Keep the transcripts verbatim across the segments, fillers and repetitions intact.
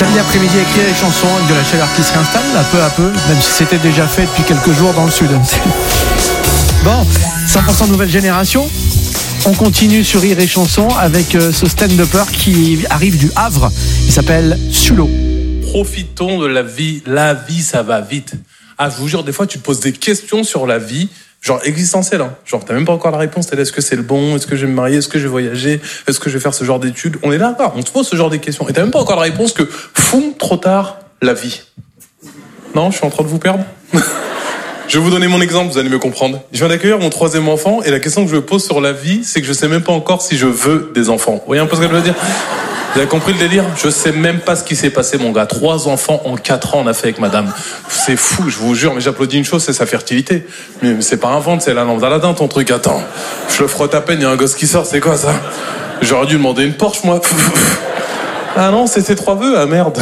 Samedi après-midi avec les chansons, avec de la chaleur qui se réinstalle là, peu à peu, même si c'était déjà fait depuis quelques jours dans le sud. Bon, cent pour cent nouvelle génération. On continue sur Rire et Chanson avec euh, ce stand-upper qui arrive du Havre. Il s'appelle Sulo. Profitons de la vie. La vie, ça va vite. Ah, je vous jure, des fois, tu te poses des questions sur la vie, genre existentielles. Hein. Genre, t'as même pas encore la réponse. T'es là, est-ce que c'est le bon? Est-ce que je vais me marier? Est-ce que je vais voyager? Est-ce que je vais faire ce genre d'études? On est là, quoi. On te pose ce genre de questions. Et t'as même pas encore la réponse que, foum, trop tard, la vie. Non, je suis en train de vous perdre. Je vais vous donner mon exemple, vous allez me comprendre. Je viens d'accueillir mon troisième enfant et la question que je me pose sur la vie, c'est que je sais même pas encore si je veux des enfants. Vous voyez un peu ce que je veux dire? Vous avez compris le délire? Je sais même pas ce qui s'est passé, mon gars. Trois enfants en quatre ans, on a fait avec madame. C'est fou, je vous jure, mais j'applaudis une chose, c'est sa fertilité. Mais c'est pas un ventre, c'est la lampe d'Aladin, ton truc. Attends, je le frotte à peine, il y a un gosse qui sort, c'est quoi ça? J'aurais dû demander une Porsche, moi. Ah non, c'était trois vœux, ah merde.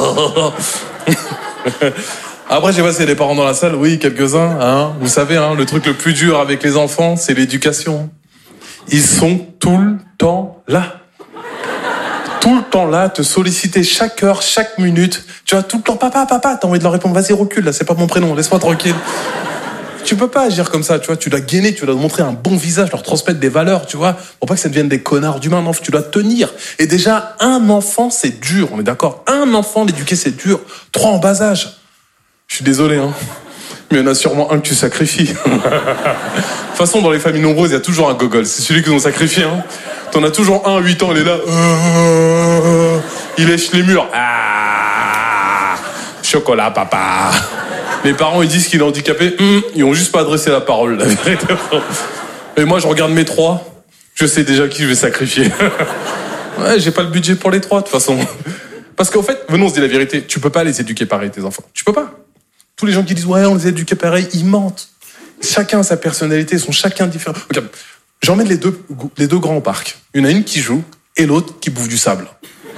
Après, j'ai passé les parents dans la salle, oui, quelques-uns, hein. Vous savez, hein, le truc le plus dur avec les enfants, c'est l'éducation. Ils sont tout le temps là. Tout le temps là, te solliciter chaque heure, chaque minute. Tu vois, tout le temps, papa, papa, t'as envie de leur répondre, vas-y, recule, là, c'est pas mon prénom, laisse-moi tranquille. Tu peux pas agir comme ça, tu vois, tu dois gainer, tu dois montrer un bon visage, leur transmettre des valeurs, tu vois, pour pas que ça devienne des connards d'humains, non, tu dois tenir. Et déjà, un enfant, c'est dur, on est d'accord? Un enfant, l'éduquer, c'est dur. Trois en bas âge. Je suis désolé, hein. Mais il y en a sûrement un que tu sacrifies. De toute façon, dans les familles nombreuses, il y a toujours un gogol. C'est celui qu'ils ont sacrifié, hein. T'en as toujours un à huit ans, il est là. Euh, il lèche les murs. Ah, chocolat, papa. Les parents, ils disent qu'il est handicapé. Hum, ils ont juste pas adressé la parole, la vérité. Et moi, je regarde mes trois. Je sais déjà qui je vais sacrifier. Ouais, j'ai pas le budget pour les trois, de toute façon. Parce qu'en fait, venons, on se dit la vérité. Tu peux pas les éduquer pareil, tes enfants. Tu peux pas. Tous les gens qui disent, ouais, on les éduque pareil, ils mentent. Chacun a sa personnalité, ils sont chacun différents. Regarde, j'emmène les deux, les deux grands au parc. Il y en a une qui joue et l'autre qui bouffe du sable.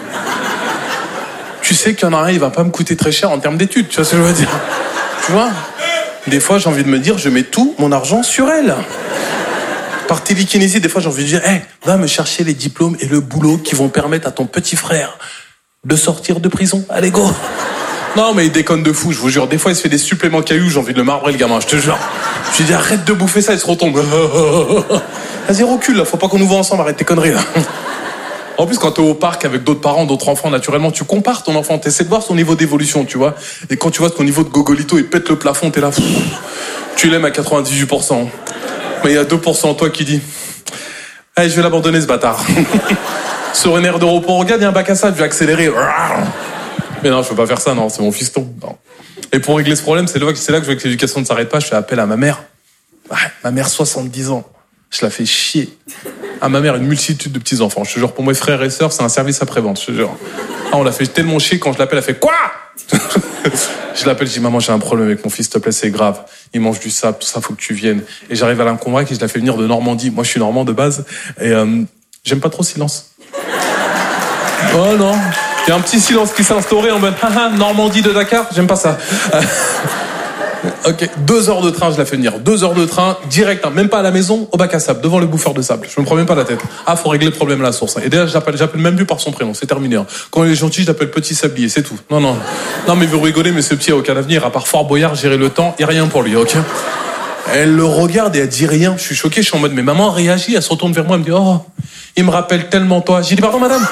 Tu sais qu'il y en a un, il va pas me coûter très cher en termes d'études, tu vois ce que je veux dire? Tu vois? Des fois, j'ai envie de me dire, je mets tout mon argent sur elle. Par télékinésie, des fois, j'ai envie de dire, hé, hey, va me chercher les diplômes et le boulot qui vont permettre à ton petit frère de sortir de prison. Allez, go! Non, mais il déconne de fou, je vous jure. Des fois, il se fait des suppléments cailloux, j'ai envie de le marbrer, le gamin, je te jure. Je lui dis, arrête de bouffer ça, il se retombe. Vas-y, recule, là, faut pas qu'on nous voit ensemble, arrête tes conneries, là. En plus, quand t'es au parc avec d'autres parents, d'autres enfants, naturellement, tu compares ton enfant, t'essaies de voir son niveau d'évolution, tu vois. Et quand tu vois ton niveau de gogolito, il pète le plafond, t'es là, pff, tu l'aimes à quatre-vingt-dix-huit pour cent. Mais il y a deux pour cent en toi qui dit, allez, je vais l'abandonner, ce bâtard. Sur une aire de repos, regarde, il y a un bac à sable, je vais accélérer. Mais non, je peux pas faire ça, non, c'est mon fiston. Non. Et pour régler ce problème, c'est là, c'est là que je veux que l'éducation ne s'arrête pas. Je fais appel à ma mère. Ouais, ma mère, soixante-dix ans. Je la fais chier. À ma mère, une multitude de petits-enfants. Je te jure, pour mes frères et sœurs, c'est un service après-vente, je te jure. Ah, on l'a fait tellement chier, quand je l'appelle, elle fait quoi? Je l'appelle, je dis, maman, j'ai un problème avec mon fils, s'il te plaît, c'est grave. Il mange du sable, tout ça, faut que tu viennes. Et j'arrive à la convaincre et je la fais venir de Normandie. Moi, je suis normand de base. Et euh, j'aime pas trop le silence. Oh non. Il y a un petit silence qui s'est instauré en mode haha, Normandie de Dakar, j'aime pas ça. Euh, ok, deux heures de train, je la fais venir. Deux heures de train, direct, hein, même pas à la maison, au bac à sable, devant le bouffeur de sable. Je me prends même pas la tête. Ah, faut régler le problème à la source. Et déjà, j'appelle, j'appelle même plus par son prénom, c'est terminé. Hein. Quand il est gentil, je l'appelle Petit Sablier, c'est tout. Non, non. Non, mais vous rigolez, mais ce petit a aucun avenir, à part Fort Boyard, gérer le temps, y a rien pour lui, ok? Elle le regarde et elle dit rien. Je suis choqué, je suis en mode, mais maman réagit, elle se retourne vers moi, elle me dit, oh, il me rappelle tellement toi. J'ai dit, pardon, madame.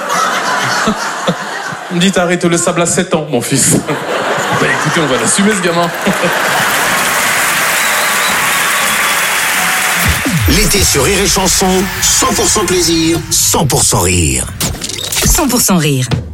Il me dit, t'as arrêté le sable à sept ans, mon fils. Bah écoutez, on va l'assumer, ce gamin. L'été sur Rire et Chanson, cent pour cent plaisir, cent pour cent rire. cent pour cent rire.